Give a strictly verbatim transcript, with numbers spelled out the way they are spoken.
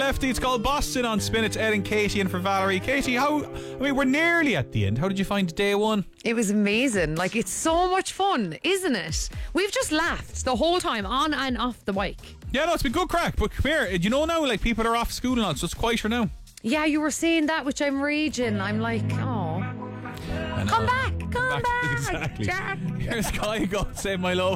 Lefty. It's called Boston on Spin. It's Ed and Katie in for Valerie. Katie, how, I mean, we're nearly at the end. How did you find day one? It was amazing. Like, it's so much fun, isn't it? We've just laughed the whole time, on and off the bike. Yeah, no, it's been good crack. But come here, do you know now, like, people are off school and all, so it's quieter now. Yeah, you were saying that, which I'm raging. I'm like, oh. Come back, come back. Exactly. Jack. Here's Kygo, Save My Love.